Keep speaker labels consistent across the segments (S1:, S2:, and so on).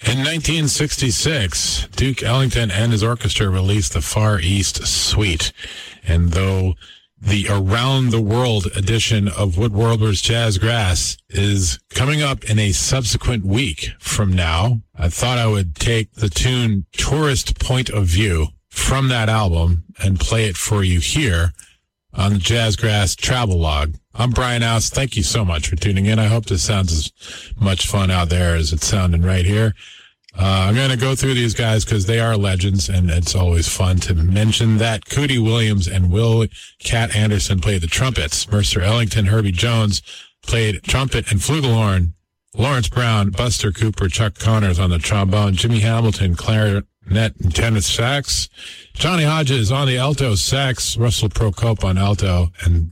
S1: In 1966, Duke Ellington and his orchestra released the Far East Suite. And though the Around the World edition of Wood Warblers Jazzgrass is coming up in a subsequent week from now, I thought I would take the tune Tourist Point of View from that album and play it for you here on the Jazzgrass Travel Log. I'm Brian House. Thank you so much for tuning in. I hope this sounds as much fun out there as it's sounding right here. I'm going to go through these guys because they are legends, and it's always fun to mention that. Cootie Williams and Will Cat Anderson played the trumpets. Mercer Ellington, Herbie Jones played trumpet and flugelhorn. Lawrence Brown, Buster Cooper, Chuck Connors on the trombone. Jimmy Hamilton, clarinet and tenor sax. Johnny Hodges on the alto sax. Russell Procope on alto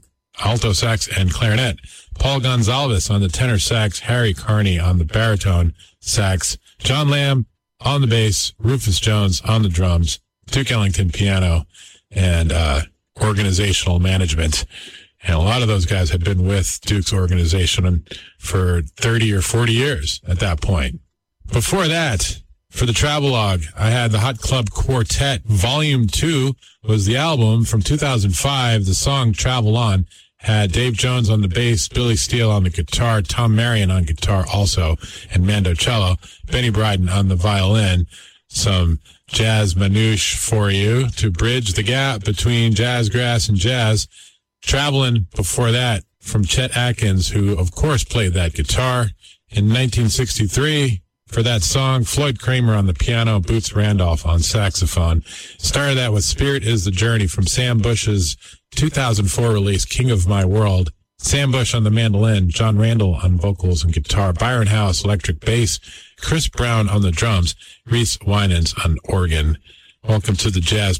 S1: sax and clarinet. Paul Gonzalez on the tenor sax. Harry Carney on the baritone sax. John Lamb on the bass. Rufus Jones on the drums. Duke Ellington piano and organizational management. And a lot of those guys had been with Duke's organization for 30 or 40 years at that point. Before that, for the Travelogue, I had the Hot Club Quartet. Volume 2 was the album from 2005. The song Travel On had Dave Jones on the bass, Billy Steele on the guitar, Tom Marion on guitar also, and Mando Cello, Benny Bryden on the violin. Some jazz manouche for you to bridge the gap between jazzgrass and jazz. Traveling before that from Chet Atkins, who of course played that guitar. In 1963, for that song, Floyd Kramer on the piano, Boots Randolph on saxophone. Started that with Spirit is the Journey from Sam Bush's 2004 release, King of My World. Sam Bush on the mandolin, John Randall on vocals and guitar, Byron House, electric bass, Chris Brown on the drums, Reese Winans on organ. Welcome to the Jazz